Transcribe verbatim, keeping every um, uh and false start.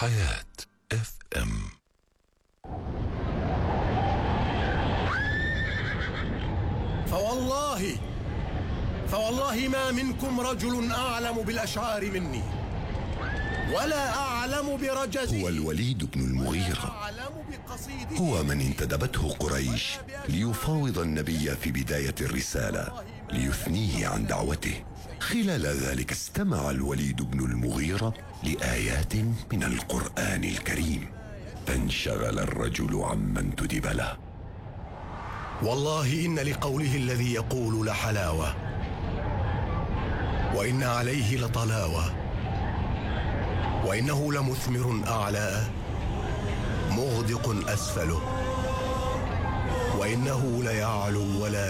حياة اف ام. فوالله فوالله ما منكم رجل أعلم بالأشعار مني ولا أعلم برجزه. هو الوليد بن المغيرة، هو من انتدبته قريش ليفاوض النبي في بداية الرسالة ليثنيه عن دعوته. خلال ذلك استمع الوليد بن المغيرة لآيات من القرآن الكريم، فانشغل الرجل عمن انتدب له. والله إن لقوله الذي يقول لحلاوة، وإن عليه لطلاوة، وإنه لمثمر أعلى مغدق أسفله، وإنه ليعلو ولا